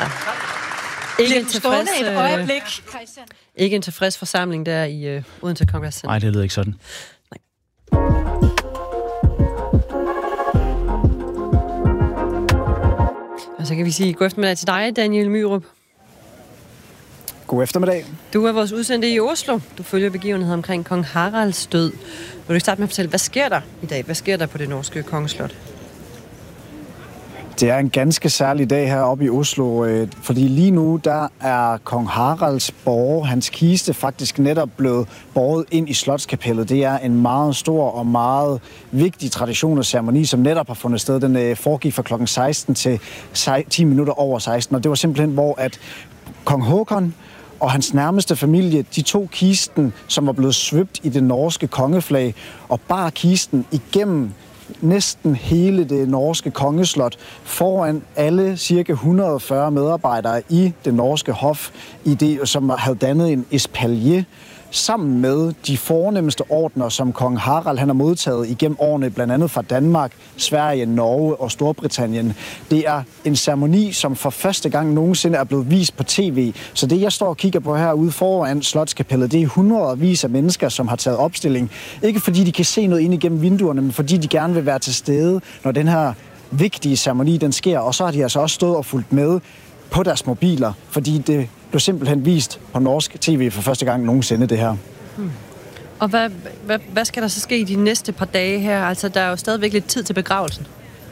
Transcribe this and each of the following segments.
Ikke en tilfreds, et øjeblik, Christian. Ikke en tilfreds forsamling der i Odense Kongress. Nej, det lyder ikke sådan. Nej. Og så kan vi sige god eftermiddag til dig, Daniel Myrup. God eftermiddag. Du er vores udsendte i Oslo. Du følger begivenheden omkring kong Haralds død. Vil du starte med at fortælle, hvad sker der i dag? Hvad sker der på det norske kongeslot? Det er en ganske særlig dag heroppe i Oslo, fordi lige nu der er kong Haralds borger, hans kiste, faktisk netop blevet båret ind i Slotskapellet. Det er en meget stor og meget vigtig tradition og ceremoni, som netop har fundet sted. Den foregik fra klokken 16 til 10 minutter over 16, og det var simpelthen, hvor at kong Håkon og hans nærmeste familie, de tog kisten, som var blevet svøbt i det norske kongeflag, og bar kisten igennem næsten hele det norske kongeslot foran alle cirka 140 medarbejdere i det norske hof, i det, som havde dannet en espalier, sammen med de fornemmeste ordner, som kong Harald han har modtaget igennem årene, blandt andet fra Danmark, Sverige, Norge og Storbritannien. Det er en ceremoni, som for første gang nogensinde er blevet vist på tv. Så det, jeg står og kigger på herude foran Slotskapellet, det er hundredvis af mennesker, som har taget opstilling. Ikke fordi de kan se noget ind igennem vinduerne, men fordi de gerne vil være til stede, når den her vigtige ceremoni den sker. Og så har de altså også stået og fulgt med på deres mobiler, fordi det blev simpelthen vist på norsk tv for første gang nogensinde, det her. Og hvad skal der så ske i de næste par dage her? Altså, der er jo stadigvæk lidt tid til begravelsen.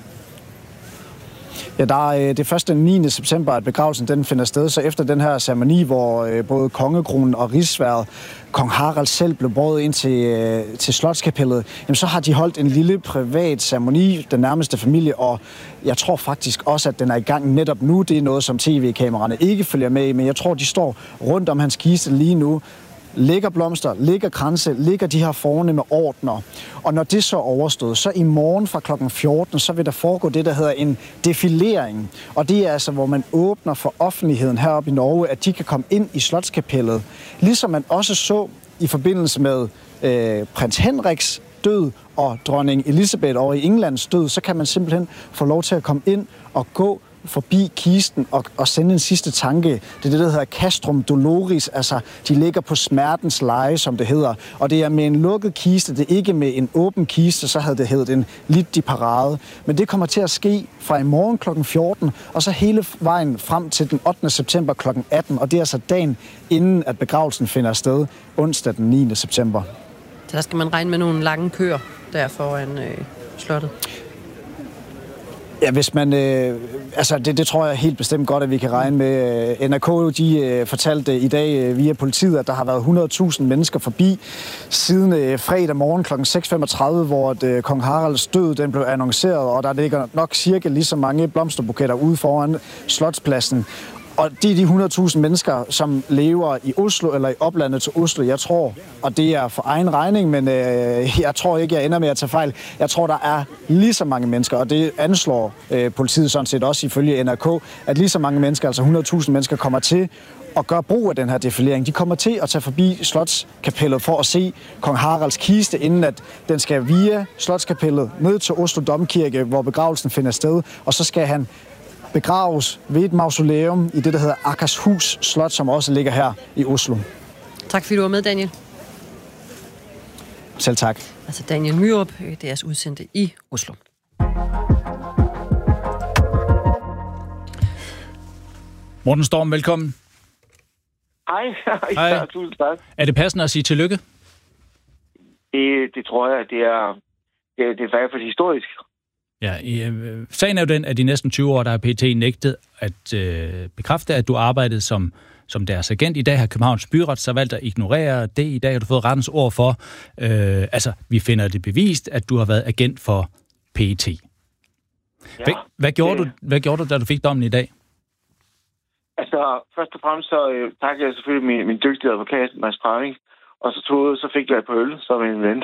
Ja, det er først den 9. september, at begravelsen den finder sted, så efter den her ceremoni, hvor både kongekronen og rigsværet, kong Harald selv blev båret ind til Slotskapellet, jamen, så har de holdt en lille privat ceremoni, den nærmeste familie, og jeg tror faktisk også, at den er i gang netop nu. Det er noget, som tv-kameraerne ikke følger med i, men jeg tror, de står rundt om hans kiste lige nu, ligger blomster, ligger kranse, ligger de her fornemme ordner. Og når det så er overstået, så i morgen fra klokken 14, så vil der foregå det, der hedder en defilering. Og det er altså, hvor man åbner for offentligheden heroppe i Norge, at de kan komme ind i Slotskapellet. Ligesom man også så i forbindelse med prins Henriks død og dronning Elisabeth over i Englands død, så kan man simpelthen få lov til at komme ind og gå forbi kisten og sende en sidste tanke. Det er det, der hedder castrum doloris, altså de ligger på smertens leje, som det hedder. Og det er med en lukket kiste, det er ikke med en åben kiste, så havde det heddet en litti parade. Men det kommer til at ske fra i morgen kl. 14, og så hele vejen frem til den 8. september kl. 18, og det er altså dagen inden, at begravelsen finder sted, onsdag den 9. september. Så der skal man regne med nogle lange køer der foran slottet? Ja, hvis man... det tror jeg helt bestemt godt, at vi kan regne med. NRK, de fortalte i dag via politiet, at der har været 100.000 mennesker forbi siden fredag morgen kl. 6.35, hvor kong Haralds død den blev annonceret, og der ligger nok cirka lige så mange blomsterbuketter ude foran Slotspladsen. Og det er de 100.000 mennesker, som lever i Oslo eller i oplandet til Oslo. Jeg tror, og det er for egen regning, men jeg tror ikke, jeg ender med at tage fejl. Jeg tror, der er lige så mange mennesker, og det anslår politiet sådan set også ifølge NRK, at lige så mange mennesker, altså 100.000 mennesker, kommer til at gøre brug af den her defilering. De kommer til at tage forbi Slotskapellet for at se kong Haralds kiste, inden at den skal via Slotskapellet ned til Oslo Domkirke, hvor begravelsen finder sted, og så skal han begraves ved et mausoleum i det, der hedder Akershus Slot, som også ligger her i Oslo. Tak fordi du var med, Daniel. Selv tak. Altså Daniel Myrup, deres udsendte i Oslo. Morten Storm, velkommen. Hej. Hej. Tusind tak. Er det passende at sige tillykke? Det tror jeg, det er i hvert fald historisk. Ja, sagen er jo den, at i næsten 20 år, der har PET nægtet at bekræfte, at du arbejdede som deres agent. I dag har Københavns Byret så valgt at ignorere det. I dag har du fået rettens ord for. Vi finder det bevist, at du har været agent for PET. Ja, hvad gjorde du, da du fik dommen i dag? Altså, først og fremmest så takker jeg selvfølgelig min dygtige advokat, Mads Praving, og så fik jeg et par øl som en ven.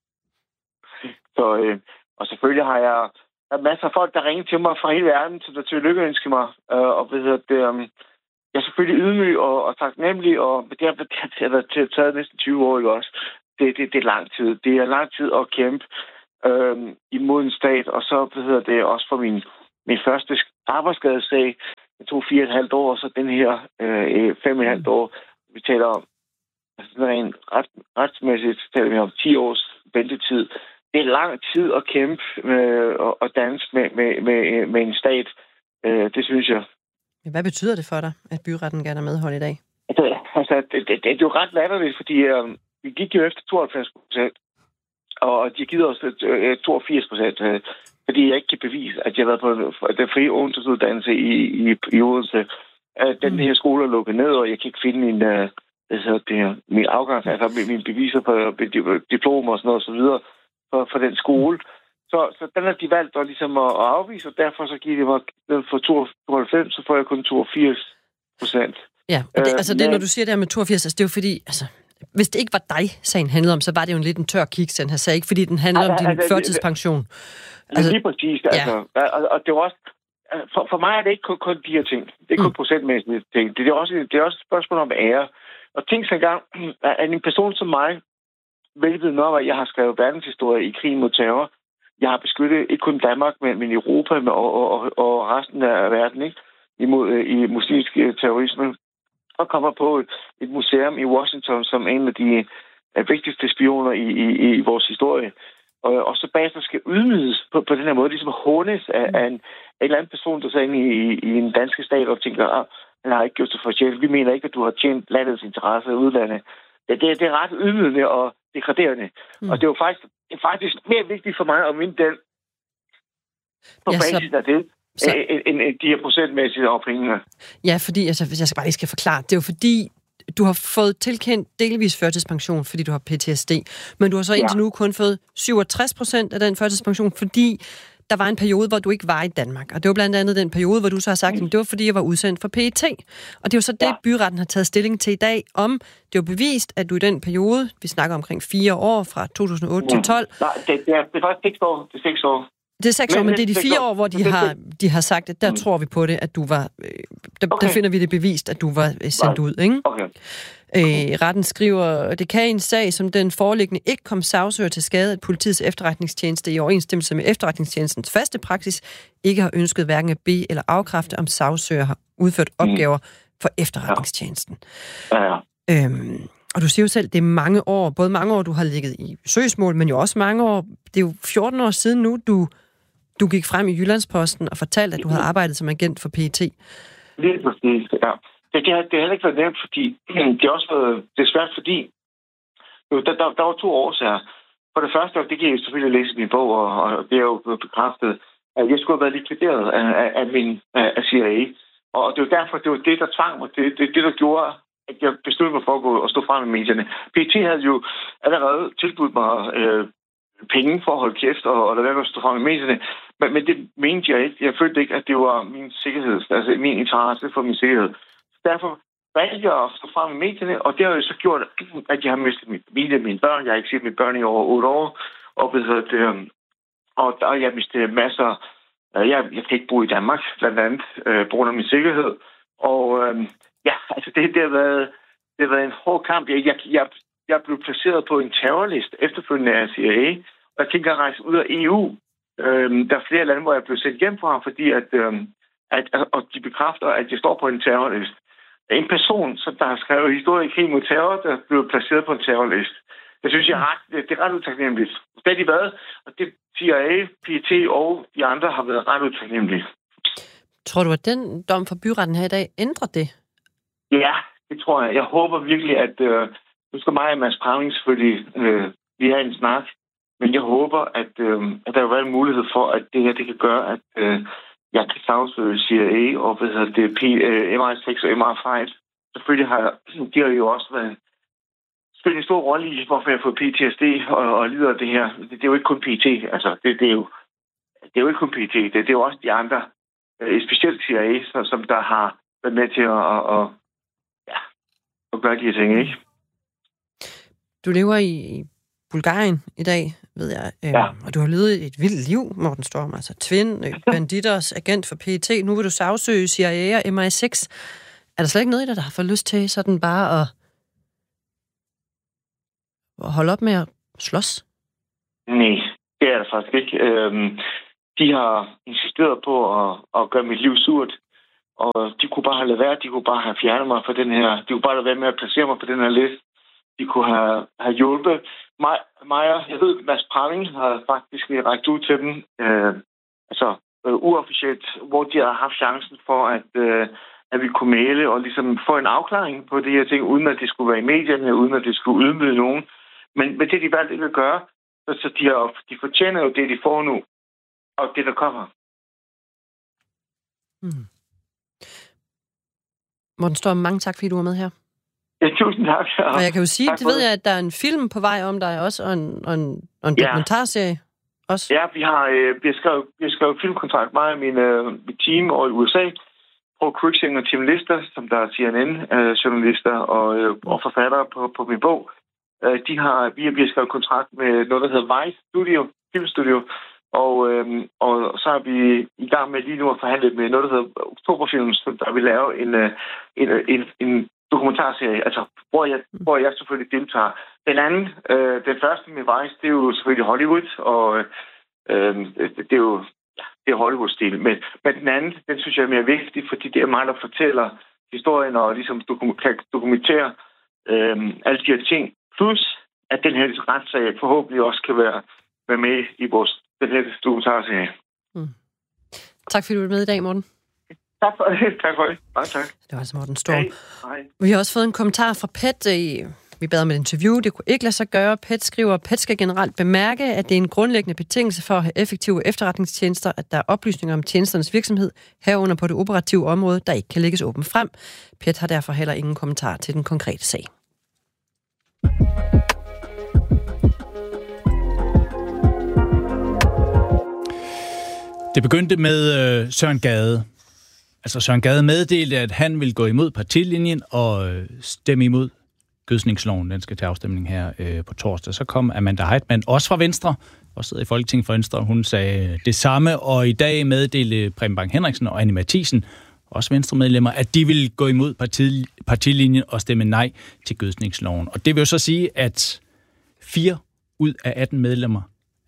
Og selvfølgelig har jeg masser af folk, der ringer til mig fra hele verden, til lykkeønske mig. Jeg er selvfølgelig ydmyg og taknemmelig, og det har taget næsten 20 år, ikke også? Det er lang tid. Det er lang tid at kæmpe imod en stat, og så også for min første arbejdsskadesag, Det tog 4,5 år, så den her 5,5 år, vi taler om. Altså, rent retsmæssigt taler vi om 10 års ventetid. Det er lang tid at kæmpe og danse med en stat. Det synes jeg. Hvad betyder det for dig, at byretten gerne er medhold i dag? Altså, det er jo ret latterligt, fordi vi gik jo efter 92%, og de givet os 82%, fordi jeg ikke kan bevise, at jeg har været på den frie ungdomsuddannelse i Odense. Den her skole er lukket ned, og jeg kan ikke finde min afgang, altså mine beviser på diplom og sådan noget, og så videre, for den skole. Så den har de valgt ligesom at afvise, og derfor så giver de mig for 92, så får jeg kun 82%. Ja, og det, når du siger det her med 82, altså det er jo fordi, altså, hvis det ikke var dig, sagen handlede om, så var det jo en lidt en tør kiks, den her sag, ikke fordi den handler om din førtidspension. Altså, lige præcis, altså. Ja. Og det er også, for mig er det ikke kun de her ting. Det er ikke kun procentmæssige ting. Det er også et spørgsmål om ære. Og tænk så engang, at en person som mig, velvidende nok, at jeg har skrevet verdenshistorie i krigen mod terror. Jeg har beskyttet ikke kun Danmark, men Europa og resten af verden, ikke? Imod i muslimsk terrorisme. Og kommer på et museum i Washington som en af de vigtigste spioner i vores historie. Og så bagefter skal ydmydes på den her måde, ligesom hånes af en eller anden person, der så ind i en dansk stat og tænker, han har ikke gjort det fortjent. Vi mener ikke, at du har tjent landets interesse i udlandet. Det er ret ydmygende og degraderende. Og det er jo faktisk mere vigtigt for mig at vinde den på basis af det, end de her procentmæssige ophængninger. Ja, fordi, altså, hvis jeg bare lige skal forklare, det er jo fordi, du har fået tilkendt delvis førtidspension, fordi du har PTSD, men du har så indtil nu kun fået 67% af den førtidspension, fordi der var en periode, hvor du ikke var i Danmark. Og det var blandt andet den periode, hvor du så har sagt, at det var fordi, jeg var udsendt for PET. Og det er jo så det, byretten har taget stilling til i dag, om det er jo bevist, at du i den periode, vi snakker omkring 4 år, fra 2008 til 12... Nej, det er faktisk 6 år. Det er 6 år. Det er 6 år, men det er de 4 år, hvor de har sagt, at der tror vi på det, at du var... Der finder vi det bevist, at du var sendt ud, ikke? Okay. Retten skriver, at det kan i en sag, som den foreliggende ikke kom sagsøger til skade, at politiets efterretningstjeneste i overensstemmelse med efterretningstjenestens faste praksis ikke har ønsket hverken at bede eller afkræfte, om sagsøger har udført opgaver for efterretningstjenesten. Ja. Og du siger jo selv, det er mange år, både mange år, du har ligget i søgsmål, men jo også mange år, det er jo 14 år siden nu, du gik frem i Jyllandsposten og fortalte, at du havde arbejdet som agent for PET. Lige præcis, ja. Det har heller ikke været nemt, fordi det er også været svært, fordi der var 2 årsager. For det første, det kan jeg selvfølgelig læse i min bog, og det er jo bekræftet, at jeg skulle have været likvideret af CIA. Og det var derfor, det var det, der tvang mig. Det, der gjorde, at jeg besluttede mig for at gå og stå frem i medierne. PET havde jo allerede tilbudt mig penge for at holde kæft og lade være med at stå frem i medierne. Men det mente jeg ikke. Jeg følte ikke, at det var min sikkerhed, altså min interesse for min sikkerhed. Derfor valgte jeg at stå frem i medierne, og det har jo så gjort, at jeg har mistet min familie, mine børn. Jeg har ikke set mine børn i over 8 år. Og der har jeg mistet masser. Jeg kan ikke bo i Danmark, blandt andet, på grund af min sikkerhed. Og altså det har været en hård kamp. Jeg blev placeret på en terrorliste efterfølgende af CIA, og jeg tænker at rejse ud af EU. Der er flere lande, hvor jeg blev sendt hjem fra, fordi og de bekræfter, at jeg står på en terrorliste. En person, som der har skrevet historie i krig mod terror, der blev placeret på en terrorliste. Det synes jeg det er ret utaknemmeligt. Det har de været, og det CIA, PET og de andre har været ret utaknemmelige. Tror du, at den dom for byretten her i dag ændrer det? Ja, det tror jeg. Jeg håber virkelig, at nu skal mig og Mads Praving selvfølgelig vi har en snak, men jeg håber, at der vil være en mulighed for, at det her det kan gøre, at jeg kan sagsøge CIA og MI6 og MI5. Selvfølgelig de har jo også været spillet en stor rolle i, hvorfor jeg har fået PTSD og lider af det her. Det er jo ikke kun PT. Altså, det er jo ikke kun PT. Det er jo også de andre, specielt CIA, som der har været med til at gøre de her ting, ikke? Du lever i Bulgarien i dag, ved jeg. Og du har levet et vildt liv, Morten Storm. Altså twin, banditers, agent for PET. Nu vil du sagsøge CIA og MI6. Er der slet ikke noget i dig, der har fået lyst til sådan bare at holde op med at slås? Nej, det er der faktisk ikke. De har insisteret på at gøre mit liv surt. Og de kunne bare have lavet være, de kunne bare have fjernet mig fra den her, de kunne bare lade være med at placere mig på den her liste. De kunne have hjulpet mig. Jeg ved, Mads Pramming har faktisk rækket ud til dem, uofficielt, hvor de har haft chancen for, at vi kunne male og ligesom få en afklaring på de her ting, uden at det skulle være i medierne, uden at det skulle ydmyge nogen. Men det, de valgte ikke at gøre, så de fortjener jo det, de får nu, og det, der kommer. Morten Storm, mange tak, fordi du var med her. Ja, tusind tak. Og jeg kan jo sige, det ved jeg, at der er en film på vej om dig også, og en dokumentarserie også. Ja, vi har skrevet filmkontrakt, mig og mit team over i USA, Paul Cruikshank og Tim Lister, som der er CNN-journalister og forfattere på min bog. Vi har skrevet kontrakt med noget, der hedder Vice Filmstudio, og så er vi i gang med lige nu at forhandle med noget, der hedder Oktoberfilms, der vil lave en dokumentarserie, altså hvor jeg selvfølgelig deltager. Den første med Vice, det er jo selvfølgelig Hollywood, og det er jo Hollywood-stil. Men den anden, den synes jeg er mere vigtig, fordi det er mig, der fortæller historien og ligesom kan dokumentere alle de her ting. Plus, at den her retssag forhåbentlig også kan være med i den her dokumentarserie. Tak fordi du var med i dag, Morten. Tak for det. Mange tak. Det var altså Morten Storm. Hej. Vi har også fået en kommentar fra PET. Vi bad om et interview. Det kunne ikke lade sig gøre. PET skriver, at PET skal generelt bemærke, at det er en grundlæggende betingelse for at have effektive efterretningstjenester, at der er oplysninger om tjenesternes virksomhed, herunder på det operative område, der ikke kan lægges åbent frem. PET har derfor heller ingen kommentar til den konkrete sag. Det begyndte med Søren Gade. Altså Søren Gade meddelte, at han vil gå imod partilinjen og stemme imod gødsningsloven. Den skal til afstemning her på torsdag. Så kom Amanda Heitmann, også fra Venstre, og sidder i Folketinget for Venstre. Hun sagde det samme, og i dag meddelte Preben Bang Henriksen og Annie Matthiesen, også Venstremedlemmer, at de vil gå imod partilinjen og stemme nej til gødsningsloven. Og det vil jo så sige, at 4 ud af 18 medlemmer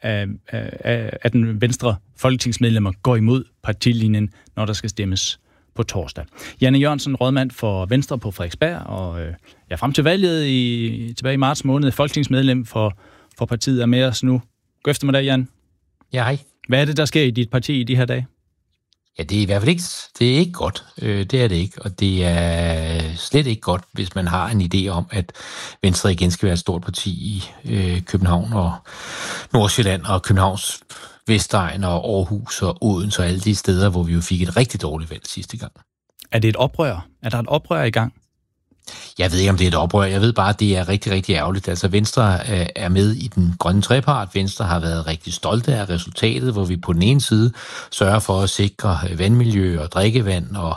af den venstre folketingsmedlemmer går imod partilinjen, når der skal stemmes på torsdag. Janne Jørgensen, rådmand for Venstre på Frederiksberg, og frem til valget tilbage i marts måned, folketingsmedlem for partiet, er med os nu. God eftermiddag, Jan. Ja, hej. Hvad er det, der sker i dit parti i de her dage? Ja, det er i hvert fald ikke, det er ikke godt. Det er det ikke, og det er slet ikke godt, hvis man har en idé om, at Venstre igen skal være et stort parti i København og Nordsjælland og Københavns Vestegn og Aarhus og Odense og alle de steder, hvor vi jo fik et rigtig dårligt valg sidste gang. Er det et oprør? Er der et oprør i gang? Jeg ved ikke, om det er et oprør. Jeg ved bare, at det er rigtig, rigtig ærgerligt. Altså, Venstre er med i den grønne trepart. Venstre har været rigtig stolte af resultatet, hvor vi på den ene side sørger for at sikre vandmiljø og drikkevand og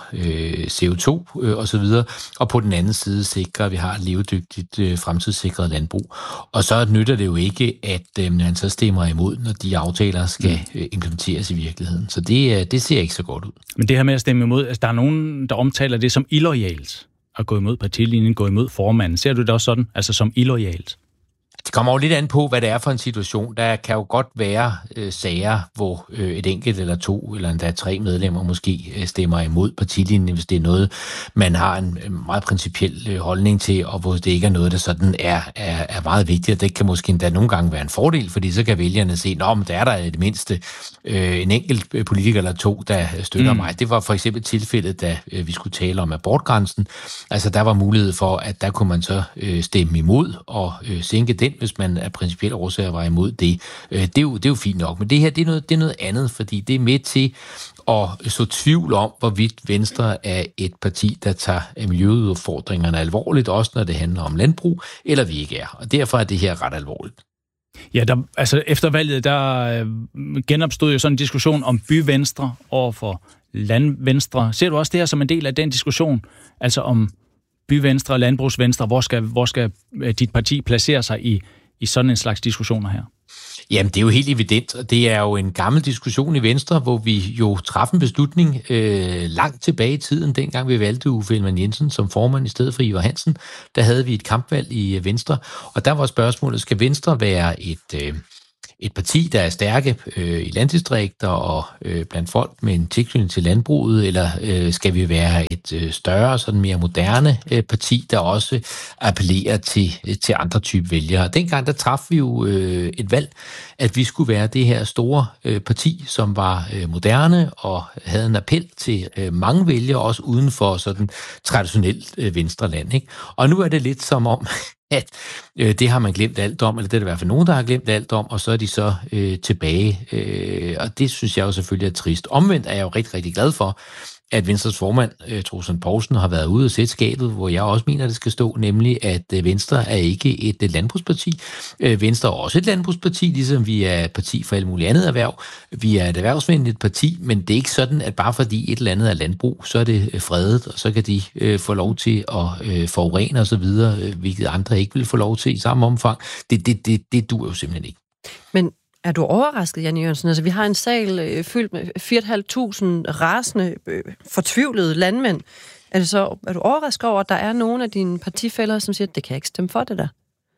CO2 osv., og på den anden side sikre, at vi har et levedygtigt fremtidssikret landbrug. Og så nytter det jo ikke, at man så stemmer imod, når de aftaler skal implementeres i virkeligheden. Så det ser ikke så godt ud. Men det her med at stemme imod, altså der er nogen, der omtaler det som illoyalt. At gå imod partilinjen, gå imod formanden. Ser du det også sådan, altså som illoyalt? Det kommer jo lidt an på, hvad det er for en situation. Der kan jo godt være sager, hvor et enkelt eller 2 eller endda 3 medlemmer måske stemmer imod partilinjen, hvis det er noget, man har en meget principiel holdning til, og hvor det ikke er noget, der sådan er meget vigtigt. Det kan måske endda nogle gange være en fordel, fordi så kan vælgerne se, men der er der i det mindste en enkelt politiker eller 2, der støtter mig. Det var for eksempel tilfældet, da vi skulle tale om abortgrænsen. Altså der var mulighed for, at der kunne man så stemme imod og sænke den, hvis man af principielle årsager var imod det. Det er jo fint nok, men det her, det er noget andet, fordi det er med til at så tvivl om, hvorvidt Venstre er et parti, der tager miljøudfordringerne alvorligt, også når det handler om landbrug, eller vi ikke er. Og derfor er det her ret alvorligt. Ja, efter valget, der genopstod jo sådan en diskussion om byvenstre overfor landvenstre. Ser du også det her som en del af den diskussion, altså om byvenstre og landbrugsvenstre, hvor skal dit parti placere sig i sådan en slags diskussioner her? Jamen, det er jo helt evident, og det er jo en gammel diskussion i Venstre, hvor vi jo træffede en beslutning langt tilbage i tiden, dengang vi valgte Uffe Ellemann-Jensen som formand i stedet for Ivar Hansen. Der havde vi et kampvalg i Venstre, og der var spørgsmålet, skal Venstre være et parti, der er stærke i landdistrikter og blandt folk med en tilknytning til landbruget, eller skal vi være et større, sådan mere moderne parti, der også appellerer til andre typer vælgere? Dengang der traf vi jo et valg, at vi skulle være det her store parti, som var moderne og havde en appel til mange vælgere, også uden for sådan traditionelt venstreland, ikke? Og nu er det lidt som om, at det har man glemt alt om, eller det er der i hvert fald nogen, der har glemt alt om, og så er de så tilbage. Og det synes jeg jo selvfølgelig er trist. Omvendt er jeg jo rigtig, rigtig glad for, at Venstres formand, Troels Lund Poulsen, har været ude og sætte skabet, hvor jeg også mener, det skal stå, nemlig at Venstre er ikke et landbrugsparti. Venstre er også et landbrugsparti, ligesom vi er et parti for alt muligt andet erhverv. Vi er et erhvervsvenligt parti, men det er ikke sådan, at bare fordi et eller andet er landbrug, så er det fredet, og så kan de få lov til at forurene og så videre, hvilket andre ikke vil få lov til i samme omfang. Det duer jo simpelthen ikke. Men er du overrasket, Jan E. Jørgensen? Altså, vi har en sal fyldt med 4.500 rasende, fortvivlede landmænd. Er du overrasket over, at der er nogle af dine partifæller, som siger, at det kan jeg ikke stemme for det der?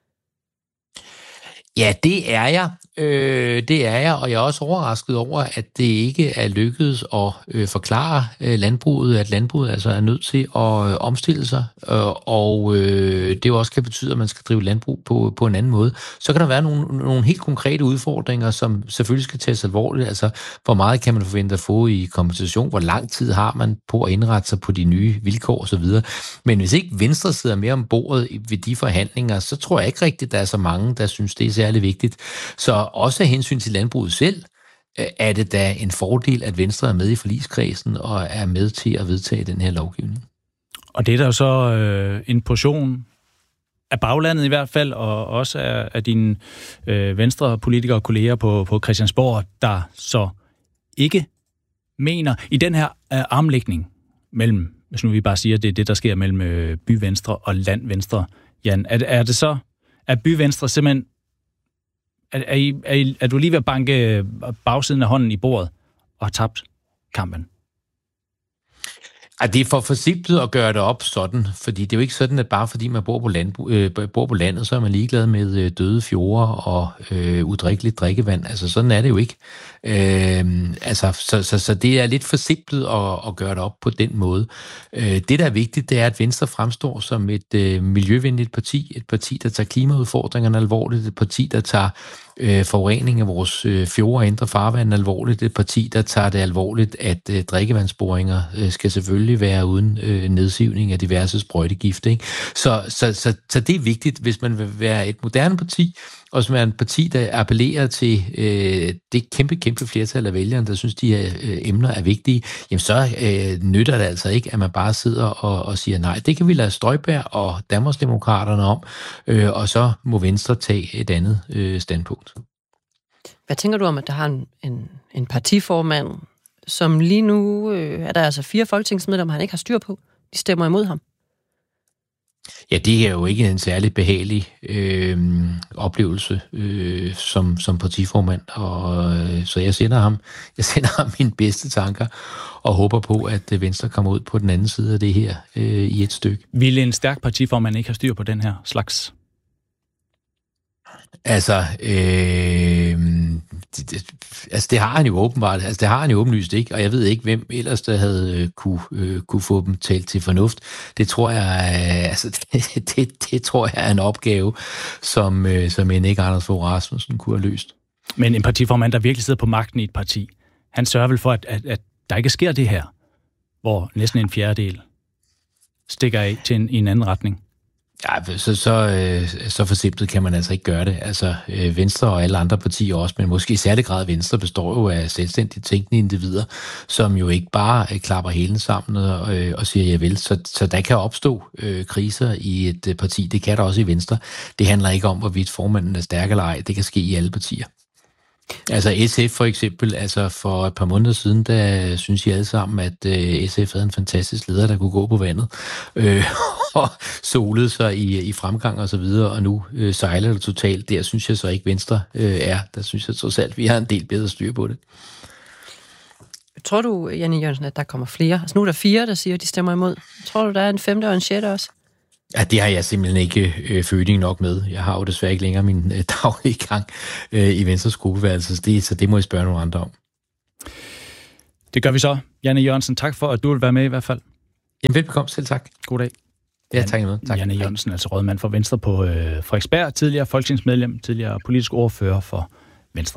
Ja, det er jeg. Det er jeg, og jeg er også overrasket over, at det ikke er lykkedes at forklare landbruget, at landbruget altså er nødt til at omstille sig, og det jo også kan betyde, at man skal drive landbrug på en anden måde. Så kan der være nogle helt konkrete udfordringer, som selvfølgelig skal tages alvorligt. Altså, hvor meget kan man forvente at få i kompensation? Hvor lang tid har man på at indrette sig på de nye vilkår osv.? Men hvis ikke Venstre sidder mere om bordet ved de forhandlinger, så tror jeg ikke rigtigt, der er så mange, der synes, det er særlig vigtigt. Så også af hensyn til landbruget selv, er det da en fordel, at Venstre er med i forligskredsen og er med til at vedtage den her lovgivning. Og det er der jo så en portion af baglandet i hvert fald, og også af dine venstre politikere og kolleger på Christiansborg, der så ikke mener i den her armlægning mellem, hvis nu vi bare siger, det er det, der sker mellem byvenstre og landvenstre. Jan, er det så, at byvenstre simpelthen Er du lige ved at banke bagsiden af hånden i bordet og har tabt kampen? Det er for forsimplet at gøre det op sådan, fordi det er jo ikke sådan, at bare fordi man bor på landet, så er man ligeglad med døde fjorde og udrikkeligt drikkevand. Altså sådan er det jo ikke. Så det er lidt forsimplet at gøre det op på den måde. Det, der er vigtigt, det er, at Venstre fremstår som et miljøvenligt parti, et parti, der tager klimaudfordringerne alvorligt, et parti, der tager forurening af vores fjorde og indre farvand alvorligt, et parti, der tager det alvorligt, at drikkevandsboringer skal selvfølgelig være uden nedsivning af diverse sprøjtegifte, ikke? Så det er vigtigt, hvis man vil være et moderne parti, og som er en parti, der appellerer til det kæmpe flertal af vælgerne, der synes, de her emner er vigtige, jamen så nytter det altså ikke, at man bare sidder og siger nej. Det kan vi lade Støjberg og Danmarksdemokraterne om, og så må Venstre tage et andet standpunkt. Hvad tænker du om, at der har en partiformand, som lige nu er der altså 4 folketingsmedlemmer, han ikke har styr på? De stemmer imod ham. Ja, det er jo ikke en særlig behagelig oplevelse som partiformand, og så jeg sender ham mine bedste tanker og håber på, at Venstre kommer ud på den anden side af det her i et stykke. Ville en stærk partiformand ikke have styr på den her slags? Altså, det har han jo åbenbart. Altså, det har han jo åbenlyst ikke, og jeg ved ikke, hvem ellers, der havde kunne få dem talt til fornuft. Det tror jeg, det tror jeg er en opgave, som ikke Anders Fogh Rasmussen kunne have løst. Men en partiformand, der virkelig sidder på magten i et parti, han sørger vel for, at der ikke sker det her, hvor næsten en fjerdedel stikker af til i en anden retning. Ja, så forsimplet kan man altså ikke gøre det. Altså, Venstre og alle andre partier også, men måske i særlig grad Venstre, består jo af selvstændigt tænkende individer, som jo ikke bare klapper hælen sammen og siger ja vel. Så der kan opstå kriser i et parti. Det kan der også i Venstre. Det handler ikke om, hvorvidt formanden er stærk eller ej. Det kan ske i alle partier. Altså SF for eksempel, altså for et par måneder siden, der synes jeg alle sammen, at SF havde en fantastisk leder, der kunne gå på vandet og solede sig i fremgang og så videre, og nu sejler det totalt. Der synes jeg så ikke Venstre er. Der synes jeg trods alt, vi har en del bedre styr på det. Tror du, Jan E. Jørgensen, at der kommer flere? Altså nu er der 4, der siger, at de stemmer imod. Tror du, der er en 5. og en 6. også? Ja, det har jeg simpelthen ikke føling nok med. Jeg har jo desværre ikke længere min daglige gang i Venstres gruppeværelse, så det må jeg spørge nogle andre om. Det gør vi så. Janne Jørgensen, tak for, at du vil være med i hvert fald. Jamen, velbekomme. Selv tak. God dag. Ja, tak imod. Tak. Janne Jørgensen, altså rådmand for Venstre på Frederiksberg, tidligere folketingsmedlem, tidligere politisk ordfører for Venstre.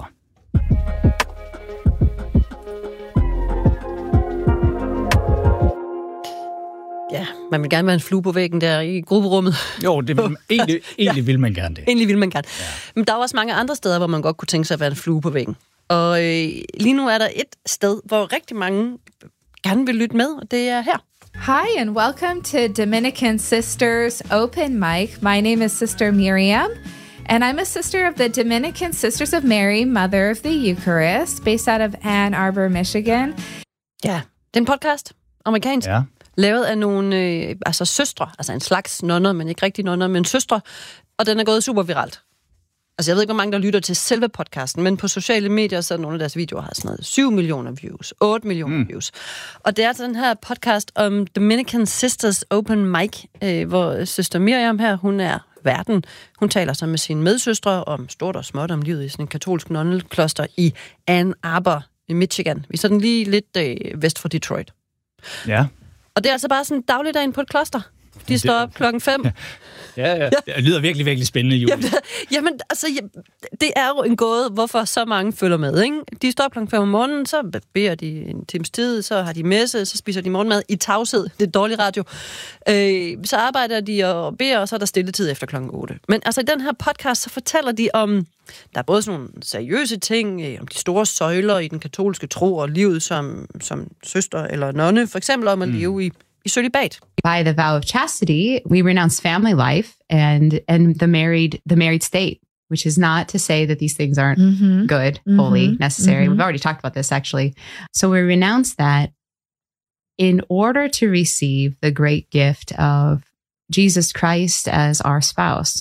Ja, man vil gerne være en flue på væggen der i grupperummet. Jo, det vil, egentlig vil man gerne det. Egentlig vil man gerne. Ja. Men der er også mange andre steder, hvor man godt kunne tænke sig at være en flue på væggen. Og lige nu er der et sted, hvor rigtig mange gerne vil lytte med, og det er her. Hi, and welcome to Dominican Sisters Open Mic. My name is Sister Miriam, and I'm a sister of the Dominican Sisters of Mary, Mother of the Eucharist, based out of Ann Arbor, Michigan. Ja, det er en podcast, amerikansk, lavet af nogle søstre, altså en slags nonner, men ikke rigtig nonner, men søstre, og den er gået super viralt. Altså, jeg ved ikke, hvor mange, der lytter til selve podcasten, men på sociale medier, så nogle af deres videoer har sådan noget 7 millioner views, 8 millioner views. Og det er altså den her podcast om Dominican Sisters Open Mic, hvor søster Miriam her, hun er verden. Hun taler så med sine medsøstre om stort og småt om livet i sådan en katolsk nonnekloster i Ann Arbor i Michigan. Vi er sådan lige lidt vest for Detroit. Ja. Og det er altså bare sådan dagligdagen på et kloster. De står op 5:00. Ja. Det lyder virkelig, virkelig spændende, Julie. Jamen, altså, det er jo en gåde, hvorfor så mange følger med, ikke? De står op 5:00 om morgenen, så beder de en times tid, så har de messe, så spiser de morgenmad i tavshed. Det er dårlig radio. Så arbejder de og beder, og så er der stilletid efter 8:00. Men altså, i den her podcast, så fortæller de om, der er både sådan nogle seriøse ting, om de store søjler i den katolske tro og livet som søster eller nonne, for eksempel om at leve i cølibat. By the vow of chastity, we renounce family life and the married state, which is not to say that these things aren't good, holy, necessary. We've already talked about this, actually. So we renounce that in order to receive the great gift of Jesus Christ as our spouse,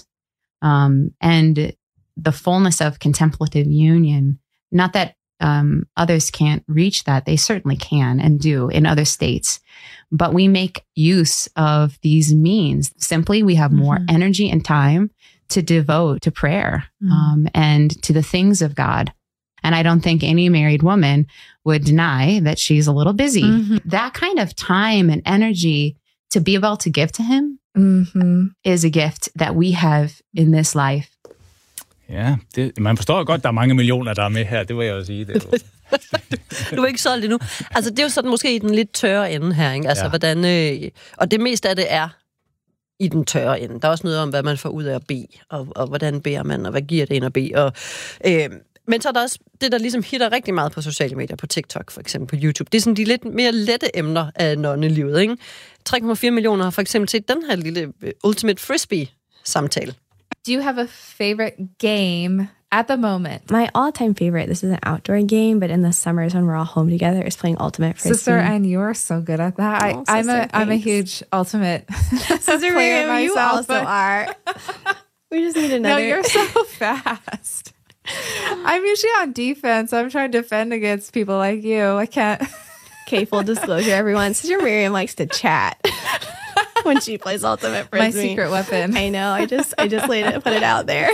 and the fullness of contemplative union. Not that others can't reach that. They certainly can and do in other states. But we make use of these means. Simply, we have more energy and time to devote to prayer and to the things of God. And I don't think any married woman would deny that she's a little busy. That kind of time and energy to be able to give to him is a gift that we have in this life. Ja, man forstår godt, der er mange millioner, der er med her. Det vil jeg jo sige. Det du er ikke solgt endnu. Altså, det er jo sådan måske i den lidt tørre ende her, ikke? Altså, hvordan... og det meste af det er i den tørre ende. Der er også noget om, hvad man får ud af at bede, og hvordan beder man, og hvad giver det ind at bede. Og, men så er der også det, der ligesom hitter rigtig meget på sociale medier, på TikTok for eksempel, på YouTube. Det er sådan de lidt mere lette emner af nonnelivet, ikke? 3,4 millioner har for eksempel set den her lille Ultimate Frisbee-samtale. Do you have a favorite game at the moment? My all-time favorite, this is an outdoor game, but in the summers when we're all home together, is playing Ultimate Frisbee. Sister, and you are so good at that. I'm a huge Ultimate Sister player myself. You also are. We just need another. No, you're so fast. I'm usually on defense. I'm trying to defend against people like you. I can't. Okay, full disclosure, everyone. Sister Miriam likes to chat when she plays Ultimate Frisbee. My secret weapon. I know. I just put it out there.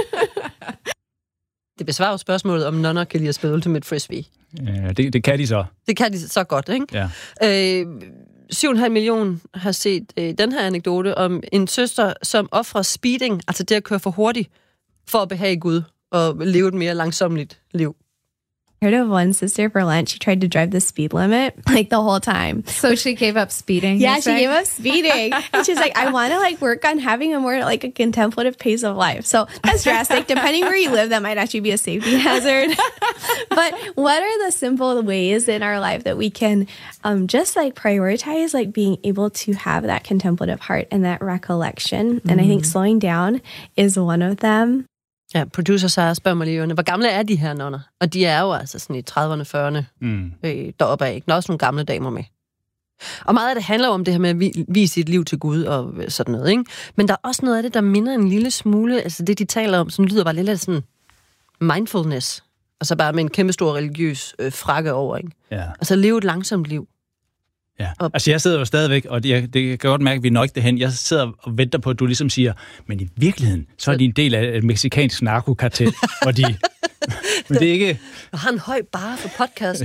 Det besvarer spørgsmålet, om nonner kan lide at spille Ultimate Frisbee. Ja, det kan de så. Det kan de så godt, ikke? Ja. 7,5 millioner har set den her anekdote om en søster, som offrer speeding, altså det at køre for hurtigt, for at behage Gud og leve et mere langsommeligt liv. I heard of one sister for lunch. She tried to drive the speed limit like the whole time. So she gave up speeding? Yeah, she gave up speeding. And she's like, I want to work on having a more a contemplative pace of life. So that's drastic. Depending where you live, that might actually be a safety hazard. But what are the simple ways in our life that we can just prioritize being able to have that contemplative heart and that recollection? And I think slowing down is one of them. Ja, producer Sara spørger mig lige, hvor gamle er de her nonner? Og de er jo altså sådan i 30'erne, 40'erne deroppe af. Der er også nogle gamle damer med. Og meget af det handler om det her med at vise sit liv til Gud og sådan noget, ikke? Men der er også noget af det, der minder en lille smule, altså det, de taler om, sådan lyder bare lidt sådan mindfulness. Og så bare med en kæmpe stor religiøs frakke over, ikke? Ja. Altså leve et langsomt liv. Ja, altså jeg sidder jo stadigvæk, og det kan godt mærke, at vi når ikke derhen. Jeg sidder og venter på, at du ligesom siger, men i virkeligheden, så er de en del af et mexikansk narkokartel, og de... Men det er ikke... Jeg har en høj barre for podcast.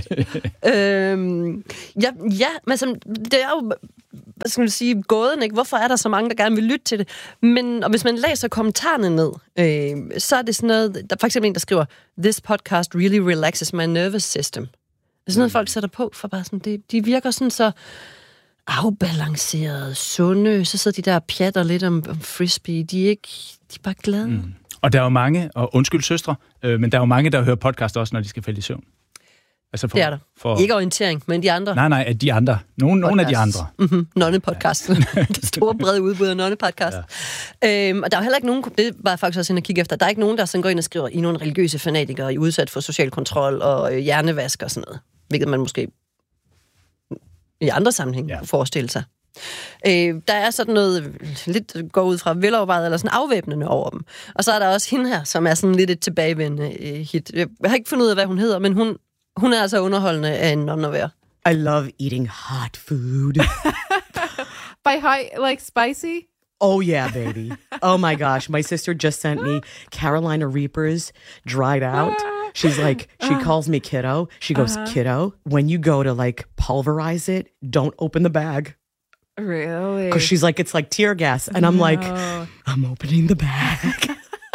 Men det er jo, hvad skal man sige, gåden, ikke? Hvorfor er der så mange, der gerne vil lytte til det? Men og hvis man læser kommentarerne ned, så er det sådan noget, der er for eksempel en, der skriver, "This podcast really relaxes my nervous system." Det er sådan noget, folk sætter på, for bare sådan, de virker sådan så afbalancerede, sunde, så sidder de der og pjatter lidt om frisbee. De er bare glade. Mm. Og der er jo mange, og undskyld søstre, men der er jo mange, der hører podcast også, når de skal falde i søvn. Altså det er der. Ikke orientering, men de andre. Nej, at de andre. Nogle af de andre. Nonne-podcast. Ja. Det store, brede udbud af Nonne-podcast. Ja. Og der er jo heller ikke nogen, det var faktisk også inde at kigge efter, der er ikke nogen, der sådan går ind og skriver, I nogle religiøse fanatikere, I udsat for social kontrol og hjernevask og sådan noget. Hvilket man måske i andre sammenhæng kunne forestille sig. Der er sådan noget lidt går ud fra velovervejet eller sådan afvæbnende over dem. Og så er der også hende her, som er sådan lidt et tilbagevendende hit. Jeg har ikke fundet ud af, hvad hun hedder, men hun er altså underholdende af en non at være. I love eating hot food. By hot, like spicy? Oh yeah, baby. Oh my gosh, my sister just sent me Carolina Reapers dried out. She's like, she calls me kiddo. She goes, kiddo, when you go to like pulverize it, don't open the bag. Really? Because she's like, it's like tear gas. And I'm like, I'm opening the bag.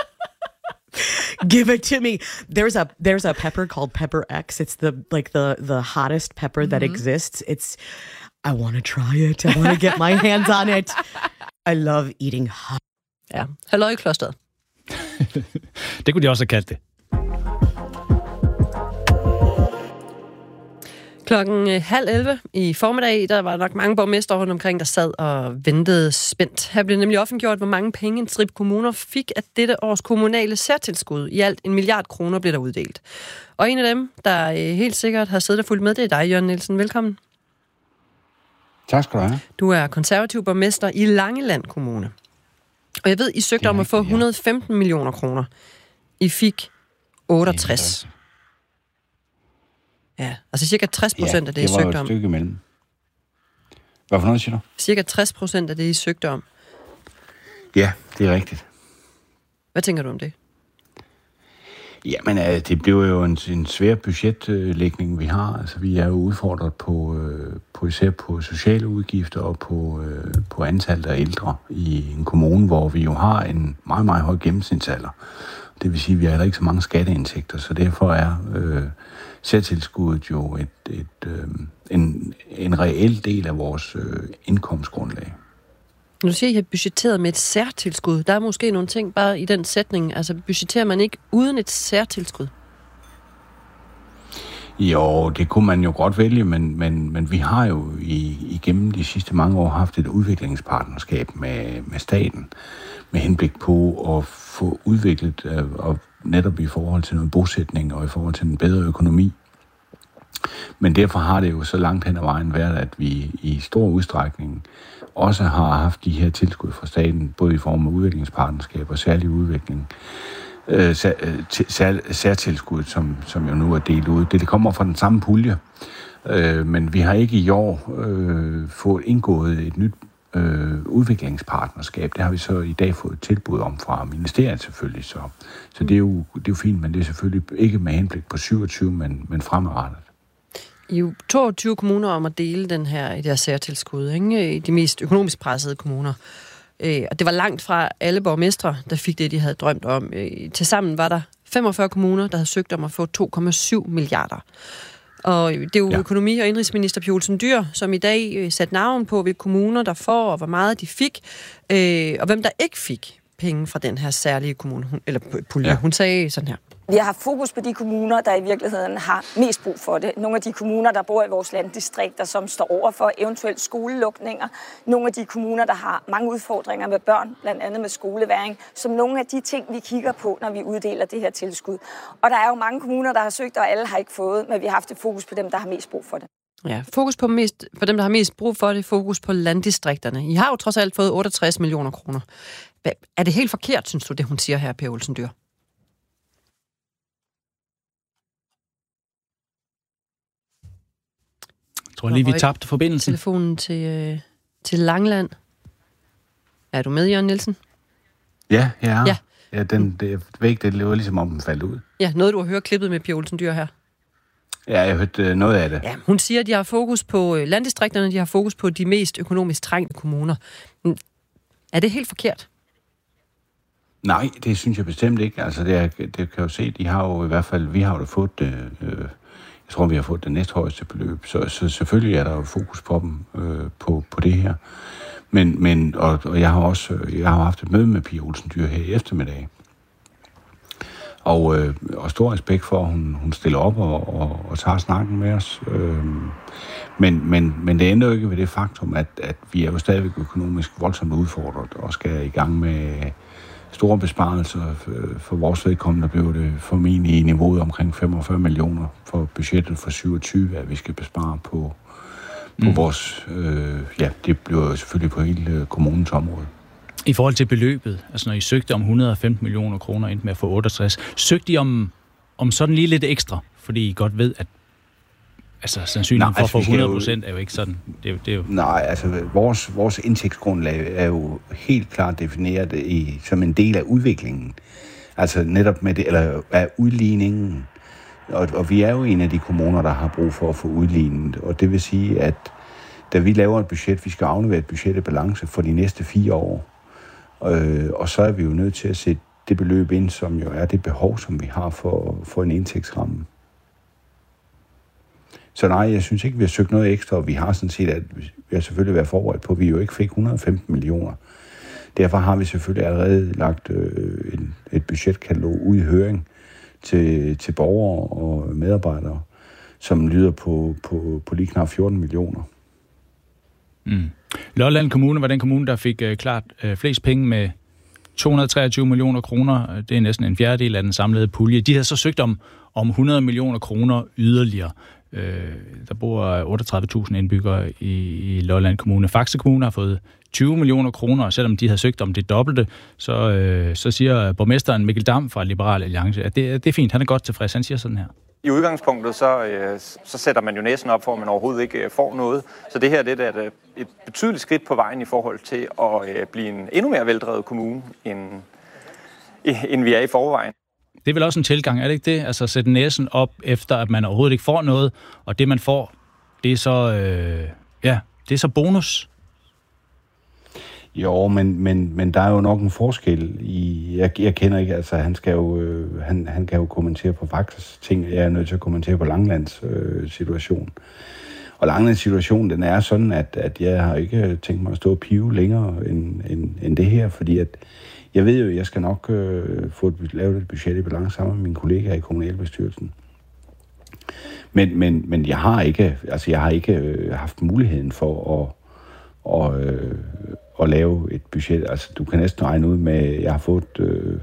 Give it to me. There's a pepper called Pepper X. It's the hottest pepper that exists. I want to try it. I want to get my hands on it. I love eating hot. Ja, halløj klosteret. Det kunne de også have kaldt det. 10:30 i formiddag, der var nok mange borgmestre rundt omkring, der sad og ventede spændt. Her blev nemlig offentliggjort, hvor mange penge en stribe kommuner fik af dette års kommunale særtilskud. I alt 1 milliard kroner blev der uddelt. Og en af dem, der helt sikkert har siddet og fulgt med, det er dig, Jørgen Nielsen. Velkommen. Tak skal du have. Du er konservativ borgmester i Langeland Kommune. Og jeg ved, I søgte om at få 115 millioner kroner. I fik 68. Ja, altså cirka 60% af det, I søgte om. det var jo et stykke imellem. Hvad for noget, siger du? Cirka 60% af det, I søgte om. Ja, det er rigtigt. Hvad tænker du om det? Jamen, det blev jo en svær budgetlægning, vi har. Altså, vi er jo udfordret på især på sociale udgifter og på antallet af ældre i en kommune, hvor vi jo har en meget, meget høj gennemsnitsalder. Det vil sige, at vi har ikke så mange skatteindtægter, så derfor er særtilskuddet jo en reel del af vores indkomstgrundlag. Nu siger I, at I har budgetteret med et særtilskud. Der er måske nogle ting bare i den sætning. Altså, budgetterer man ikke uden et særtilskud? Jo, det kunne man jo godt vælge, men vi har jo igennem de sidste mange år haft et udviklingspartnerskab med staten, med henblik på at få udviklet, og netop i forhold til noget bosætning og i forhold til en bedre økonomi. Men derfor har det jo så langt hen ad vejen været, at vi i stor udstrækning også har haft de her tilskud fra staten, både i form af udviklingspartnerskab og særlig udvikling, særtilskud, som jo nu er delt ud. Det kommer fra den samme pulje, men vi har ikke i år fået indgået et nyt udviklingspartnerskab. Det har vi så i dag fået et tilbud om fra ministeriet selvfølgelig, så det er jo fint, men det er selvfølgelig ikke med henblik på 27, men fremadrettet. I er jo 22 kommuner om at dele det her særtilskud, ikke? I de mest økonomisk pressede kommuner. Og det var langt fra alle borgmestre, der fik det, de havde drømt om. Tilsammen var der 45 kommuner, der havde søgt om at få 2,7 milliarder. Og det er jo økonomi- og indrigsminister Pia Olsen Dyhr, som i dag satte navn på, hvilke kommuner der får, og hvor meget de fik, og hvem der ikke fik penge fra den her særlige kommune, eller pulje. Hun sagde sådan her. Vi har haft fokus på de kommuner, der i virkeligheden har mest brug for det. Nogle af de kommuner, der bor i vores landdistrikter, som står over for eventuelt skolelukninger. Nogle af de kommuner, der har mange udfordringer med børn, blandt andet med skoleværing, som nogle af de ting, vi kigger på, når vi uddeler det her tilskud. Og der er jo mange kommuner, der har søgt, og alle har ikke fået, men vi har haft et fokus på dem, der har mest brug for det. Ja, fokus på dem, der har mest brug for det, fokus på landdistrikterne. I har jo trods alt fået 68 millioner kroner. Er det helt forkert, synes du, det hun siger her, Pia Olsen Dyhr? tror lige, vi tabte forbindelsen. Telefonen til Langeland. Er du med, Jørgen Nielsen? Ja. Ja, det væg, det lever ligesom om den faldt ud. Ja, noget du har hørt klippet med Pia Olsen Dyhr her. Ja, jeg har hørt noget af det. Ja, hun siger, at de har fokus på landdistrikterne, de har fokus på de mest økonomisk trængte kommuner. Er det helt forkert? Nej, det synes jeg bestemt ikke. Altså, det kan jo se, de har jo i hvert fald, vi har jo fået det, jeg tror, vi har fået det næsthøjeste beløb, så selvfølgelig er der jo fokus på dem, på det her. Men jeg har haft et møde med Pia Olsen Dyhr her i eftermiddag. Og stor respekt for, at hun stiller op og tager snakken med os. Men det ender jo ikke ved det faktum, at vi er jo stadigvæk økonomisk voldsomt udfordret og skal i gang med store besparelser. For vores vedkommende blev det formentlig i niveauet omkring 45 millioner for budgettet for 27, at vi skal bespare på vores... det bliver selvfølgelig på hele kommunens område. I forhold til beløbet, altså når I søgte om 115 millioner kroner, endte med at få 68, søgte I om sådan lige lidt ekstra, fordi I godt ved, at altså sandsynligheden for at få 100% er jo ikke sådan. Det er jo... Nej, altså vores indtægtsgrundlag er jo helt klart defineret som en del af udviklingen. Altså netop med det, eller af udligningen. Og vi er jo en af de kommuner, der har brug for at få udlignet. Og det vil sige, at da vi laver et budget, vi skal aflevere et budget i balance for de næste 4 år. Og så er vi jo nødt til at sætte det beløb ind, som jo er det behov, som vi har for en indtægtsramme. Så nej, jeg synes ikke, vi har søgt noget ekstra, og vi har sådan set, at vi har selvfølgelig været forberedt på, at vi jo ikke fik 115 millioner. Derfor har vi selvfølgelig allerede lagt et budgetkatalog ud i høring til borgere og medarbejdere, som lyder på lige knap 14 millioner. Lolland Kommune var den kommune, der fik klart flest penge med 223 millioner kroner. Det er næsten en fjerdedel af den samlede pulje. De havde så søgt om 100 millioner kroner yderligere. Der bor 38.000 indbyggere i Lolland Kommune. Faxe Kommune har fået 20 millioner kroner, og selvom de havde søgt om det dobbelte, så siger borgmesteren Mikkel Dam fra Liberal Alliance, at det er fint, han er godt tilfreds. Han siger sådan her. I udgangspunktet, så sætter man jo næsen op for, at man overhovedet ikke får noget. Så det her det er et betydeligt skridt på vejen i forhold til at blive en endnu mere veldrevet kommune, end vi er i forvejen. Det er vel også en tilgang, er det ikke det? Altså at sætte næsen op efter, at man overhovedet ikke får noget, og det man får, det er så, det er så bonus. Jo, men der er jo nok en forskel i... Jeg kender ikke, altså han kan jo kommentere på Faxes ting, jeg er nødt til at kommentere på Langelands situation. Og Langelands situation, den er sådan, at jeg har ikke tænkt mig at stå og pive længere end det her, fordi at jeg ved jo, at jeg skal nok få lavet et budget i balance sammen med mine kollegaer i kommunalbestyrelsen. Men jeg har ikke haft muligheden for at lave et budget. Altså, du kan næsten regne ud med, at jeg har fået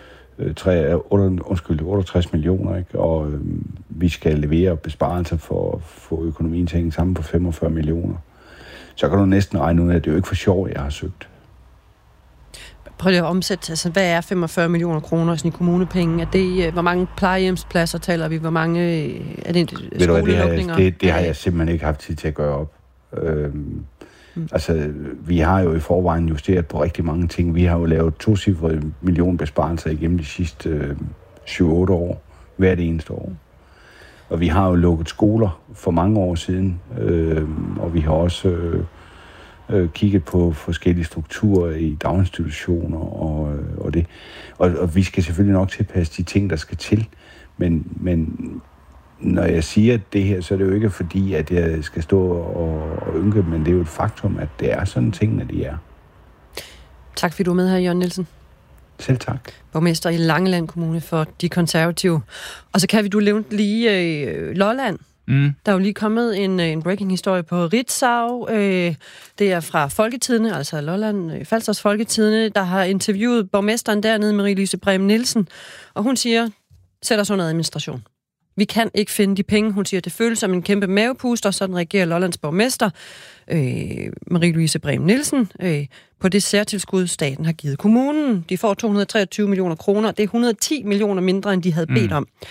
68 millioner, ikke? Og vi skal levere besparelser for at få økonomien til at hænge sammen på 45 millioner. Så kan du næsten regne ud, at det er jo ikke for sjov, jeg har søgt. Prøv lige at omsætte, altså hvad er 45 millioner kroner i kommunepenge? Er det, hvor mange plejehjemspladser taler vi? Hvor mange er det skolelukninger? Det har jeg simpelthen ikke haft tid til at gøre op. Altså, vi har jo i forvejen justeret på rigtig mange ting. Vi har jo lavet 2-cifrede millionbesparelser igennem de sidste 7-8 år, hvert eneste år. Og vi har jo lukket skoler for mange år siden, og vi har også kigget på forskellige strukturer i daginstitutioner og det. Og vi skal selvfølgelig nok tilpasse de ting, der skal til, men når jeg siger det her, så er det jo ikke fordi, at jeg skal stå og ynke, men det er jo et faktum, at det er sådan tingene, de er. Tak fordi du er med her, Jørgen Nielsen. Selv tak. Borgmester i Langeland Kommune for De Konservative. Og så kan du nævne lige Lolland. Der er jo lige kommet en breaking-historie på Ritzau. Det er fra Folketidende, altså Lolland Falsters Folketidende, der har interviewet borgmesteren dernede, Marie-Louise Brehm Nielsen. Og hun siger, sæt os under administration. Vi kan ikke finde de penge. Hun siger, det føles som en kæmpe mavepuster, sådan reagerer Lollands borgmester, Marie-Louise Brehm Nielsen, på det særtilskud, staten har givet kommunen. De får 223 millioner kroner. Det er 110 millioner mindre, end de havde bedt om.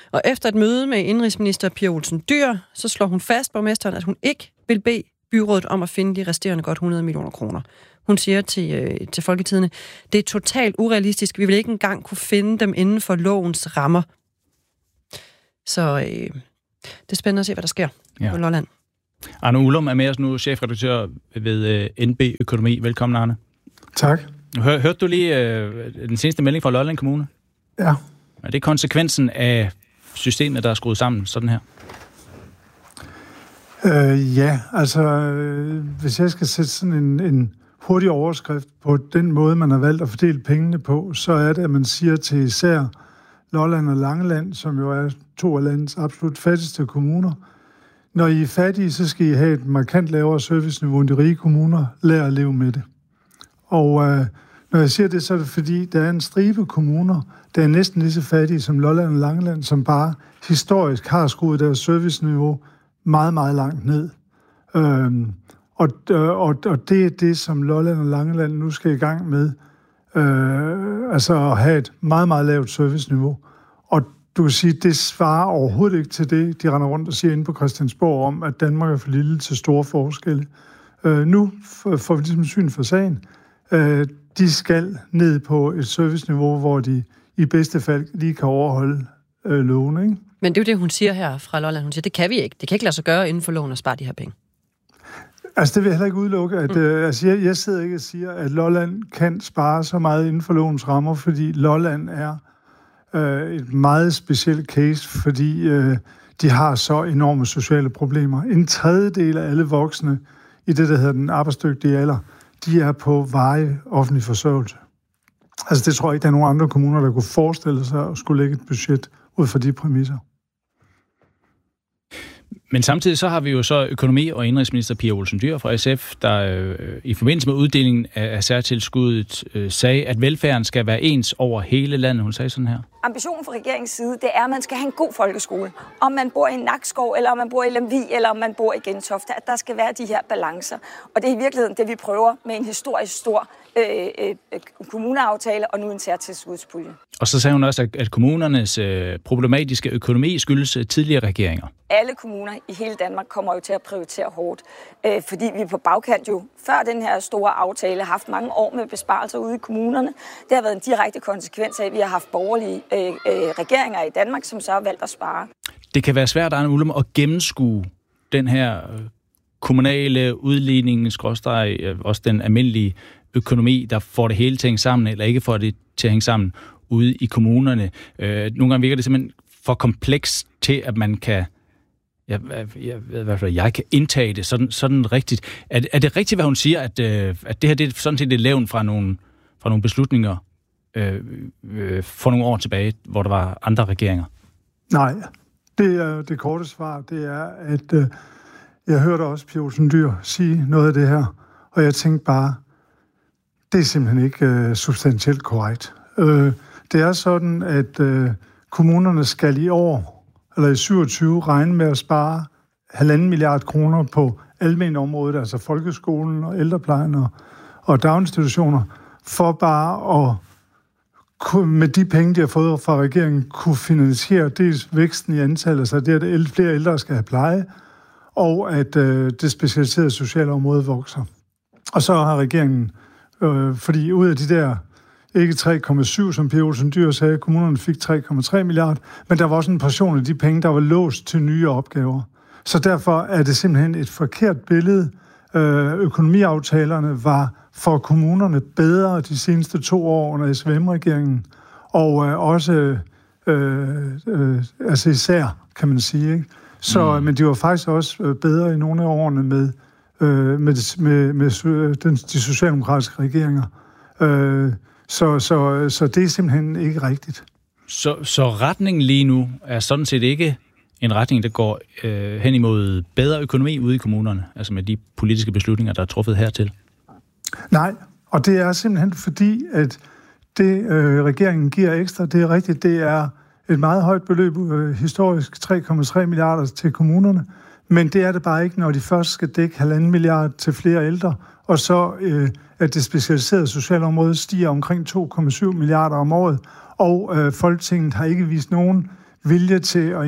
Og efter et møde med indrigsminister Pia Olsen Dyhr, så slår hun fast, borgmesteren, at hun ikke vil bede byrådet om at finde de resterende godt 100 millioner kroner. Hun siger til Folketidende, det er totalt urealistisk. Vi vil ikke engang kunne finde dem inden for lovens rammer. Så det er spændende at se, hvad der sker på Lolland. Arne Ullum er med os nu, chefredaktør ved NB Økonomi. Velkommen, Arne. Tak. Hørte du lige den seneste melding fra Lolland Kommune? Ja. Er det konsekvensen af systemet, der er skruet sammen sådan her? Ja, altså hvis jeg skal sætte sådan en hurtig overskrift på den måde, man har valgt at fordele pengene på, så er det, at man siger til især Lolland og Langeland, som jo er 2 af landets absolut fattigste kommuner, når I er fattige, så skal I have et markant lavere serviceniveau end de rige kommuner. Lær at leve med det. Og når jeg siger det, så er det fordi, der er en stribe kommuner, der er næsten lige så fattige som Lolland og Langeland, som bare historisk har skruet deres serviceniveau meget, meget langt ned. Og det er det, som Lolland og Langeland nu skal i gang med. Altså at have et meget, meget lavt serviceniveau. Og du kan sige, det svarer overhovedet ikke til det, de render rundt og siger inde på Christiansborg om, at Danmark er for lille til store forskelle. Nu får vi ligesom syn for sagen. De skal ned på et serviceniveau, hvor de i bedste fald lige kan overholde loven, ikke? Men det er jo det, hun siger her fra Lolland. Hun siger, det kan vi ikke. Det kan ikke lade sig gøre inden for loven at spare de her penge. Altså, det vil jeg heller ikke udelukke. At, jeg sidder ikke og siger, at Lolland kan spare så meget inden for lovens rammer, fordi Lolland er et meget specielt case, fordi de har så enorme sociale problemer. En tredjedel af alle voksne i det, der hedder den arbejdsdygtige alder, de er på varig offentlig forsørgelse. Altså, det tror jeg ikke, der er nogen andre kommuner, der kunne forestille sig at skulle lægge et budget ud fra de præmisser. Men samtidig så har vi jo så økonomi- og indrigsminister Pia Olsen Dyhr fra SF, der i forbindelse med uddelingen af særtilskuddet sagde, at velfærden skal være ens over hele landet. Hun sagde sådan her. Ambitionen fra regeringens side, det er, at man skal have en god folkeskole. Om man bor i Nakskov, eller om man bor i Lemvig, eller om man bor i Gentofte, at der skal være de her balancer. Og det er i virkeligheden det, vi prøver med en historisk stor kommuneaftale og nu en særtilskudspulje. Og så sagde hun også, at kommunernes problematiske økonomi skyldes tidligere regeringer. Alle kommuner i hele Danmark kommer jo til at prioritere hårdt, fordi vi på bagkant jo før den her store aftale har haft mange år med besparelser ude i kommunerne. Det har været en direkte konsekvens af, at vi har haft borgerlige regeringer i Danmark, som så har valgt at spare. Det kan være svært, Arne Ullum, at gennemskue den her kommunale udligning, også den almindelige økonomi, der får det hele til at hænge sammen, eller ikke får det til at hænge sammen ude i kommunerne. Nogle gange virker det simpelthen for komplekst til, at man kan jeg kan indtage det sådan rigtigt. Er det rigtigt, hvad hun siger, at det her det er sådan set et levn fra nogle beslutninger for nogle år tilbage, hvor der var andre regeringer? Nej, det er det korte svar. Det er, at jeg hørte også Pia Olsen Dyhr sige noget af det her, og jeg tænkte bare, det er simpelthen ikke substantielt korrekt. Det er sådan, at kommunerne skal i år, eller i 27, regne med at spare 1,5 milliard kroner på almenområdet, altså folkeskolen og ældreplejen og daginstitutioner, for bare at med de penge, de har fået fra regeringen, kunne finansiere dels væksten i antallet, så det er, at flere ældre skal have pleje, og at det specialiserede sociale område vokser. Og så har regeringen, fordi ud af de der ikke 3,7, som Pia Olsen Dyhr sagde, kommunerne fik 3,3 milliarder, men der var også en portion af de penge, der var låst til nye opgaver. Så derfor er det simpelthen et forkert billede. Økonomiaftalerne var for kommunerne bedre de seneste 2 år under SVM-regeringen, og også altså især, kan man sige, ikke? Så, men de var faktisk også bedre i nogle af årene med de socialdemokratiske regeringer. Så det er simpelthen ikke rigtigt. Så retningen lige nu er sådan set ikke en retning, der går hen imod bedre økonomi ude i kommunerne, altså med de politiske beslutninger, der er truffet hertil? Nej, og det er simpelthen fordi, at det regeringen giver ekstra, det er rigtigt, det er et meget højt beløb, historisk 3,3 milliarder til kommunerne, men det er det bare ikke, når de først skal dække 1,5 milliard til flere ældre, og så at det specialiserede socialområde stiger omkring 2,7 milliarder om året, og Folketinget har ikke vist nogen vilje til at